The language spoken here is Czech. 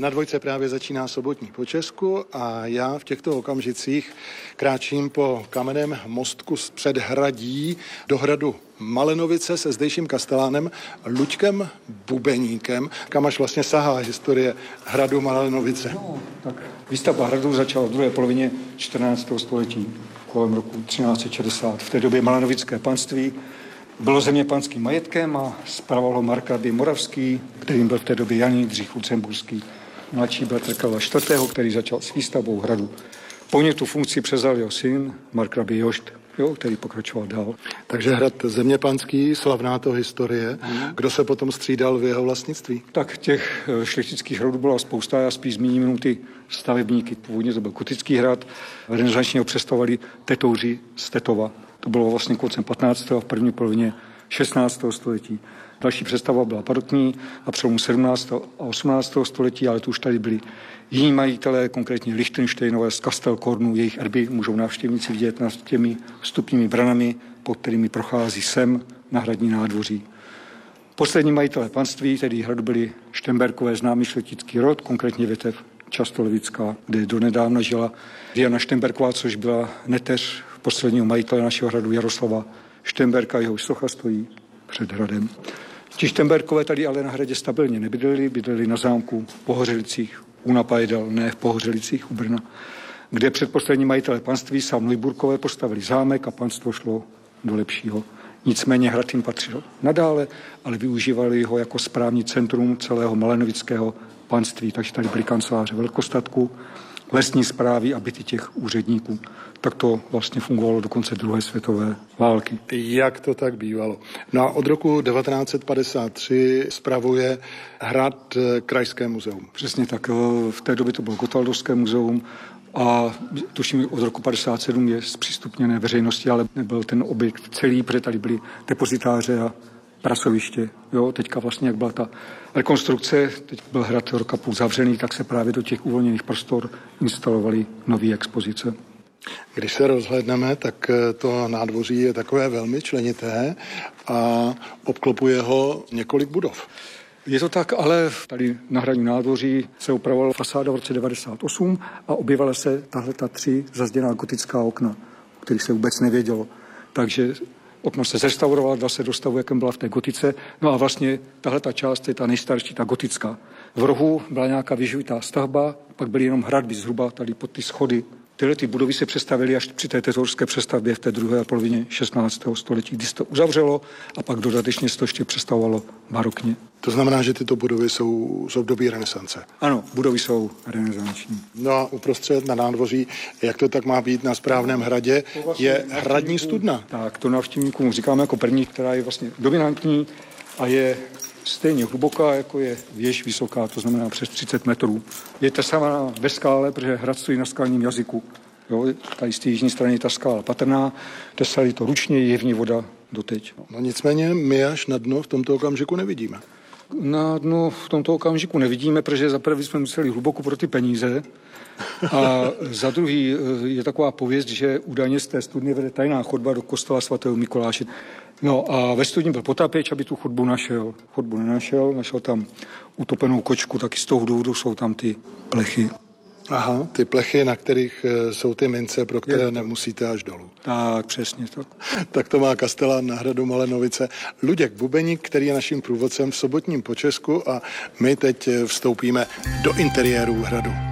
Na dvojce právě začíná sobotní po Česku a já v těchto okamžicích kráčím po kamenném mostku z předhradí do hradu Malenovice se zdejším kastelánem Luďkem Bubeníkem, kam až vlastně sahá historie hradu Malenovice. No, tak výstavba hradu začala v druhé polovině 14. století, kolem roku 1360. V té době Malenovické panství bylo zeměpanským majetkem a spravovalo markrabí Moravský, kterým byl v té době Jan Jindřich Lucemburský, mladší bratr Karla IV., který začal s výstavbou hradu. Po něm tu funkci převzal jeho syn, markrabí Jošt, který pokračoval dál. Takže hrad zeměpanský, slavná to historie. Kdo se potom střídal v jeho vlastnictví? Tak těch šlechtických hradů byla spousta, já spíš zmíním jenom ty stavebníky. Původně to byl gotický hrad, renesančně ho představovali tetouři z Tetova. To bylo vlastně koncem 15. a v první polovině 16. století. Další představa byla barokní a přelomu 17. a 18. století, ale tu už tady byli jiní majitelé, konkrétně Lichtenštejnové z Kastelkornu. Jejich erby můžou návštěvníci vidět nad těmi vstupními branami, pod kterými prochází sem na hradní nádvoří. Poslední majitelé panství, tedy hradu, byli Štemberkové, známý šlechtický rod, konkrétně větev Častolevická, kde donedávna žila Diana Štemberková, což byla neteř posledního majitele našeho hradu Jaroslava Štemberka, jeho socha stojí před hradem. Ti Štemberkové tady ale na hradě stabilně nebydleli, bydleli na zámku v Pohořelicích, u Napajedel, ne v Pohořelicích u Brna, kde předposlední majitelé panství sám Neuburkové postavili zámek a panstvo šlo do lepšího. Nicméně hrad jim patřil nadále, ale využívali ho jako správní centrum celého malenovického panství, takže tady byly kanceláře velkostatku, lesní správy a byty těch úředníků. Tak to vlastně fungovalo do konce druhé světové války. Jak to tak bývalo? No a od roku 1953 spravuje hrad Krajské muzeum. Přesně tak. V té době to bylo Gotwaldovské muzeum a tuším od roku 1957 je zpřístupněné veřejnosti, ale nebyl ten objekt celý, protože tady byly depozitáře a prasoviště. Teďka vlastně, jak byla ta rekonstrukce, teď byl hrad roka půl zavřený, tak se právě do těch uvolněných prostor instalovaly nové expozice. Když se rozhlédneme, tak to nádvoří je takové velmi členité a obklopuje ho několik budov. Je to tak, ale tady na hradním nádvoří se opravovala fasáda v roce 1998 a objevila se tahleta 3 zazděná gotická okna, o kterých se vůbec nevědělo. Takže okno se zrestaurovalo, dal se do stavu, jakém byla v té gotice. No a vlastně tahleta část je ta nejstarší, ta gotická. V rohu byla nějaká věžovitá stavba, pak byly jenom hradby zhruba tady pod ty schody. Tyhle ty budovy se přestavily až při té tetorské přestavbě v té druhé polovině 16. století, kdy se to uzavřelo a pak dodatečně se to ještě přestavovalo barokně. To znamená, že tyto budovy jsou z období renesance. Ano, budovy jsou renesanční. No a uprostřed na nádvoří, jak to tak má být na správném hradě, je hradní studna. Tak, to návštěvníkům říkáme jako první, která je vlastně dominantní a je stejně hluboká, jako je věž vysoká, to znamená přes 30 metrů. Je tesovaná ve skále, protože hrad stojí na skalním jazyku. Tady z té jižní strany je ta skála patrná, tesali to ručně, je v ní voda doteď. No nicméně my až na dno v tomto okamžiku nevidíme. Na dno v tomto okamžiku nevidíme, protože zaprvé jsme museli hluboko pro ty peníze a za druhý je taková pověst, že údajně z té studny vede tajná chodba do kostela svatého Mikuláše. No a ve studni byl potápěč, aby tu chodbu našel. Chodbu nenašel, našel tam utopenou kočku, taky z toho důvodu jsou tam ty plechy. Aha, ty plechy, na kterých jsou ty mince, pro které nemusíte až dolů. Tak, přesně tak. Tak to má kastelán na hradu Malenovice Luděk Bubeník, který je naším průvodcem v sobotním po Česku a my teď vstoupíme do interiéru hradu.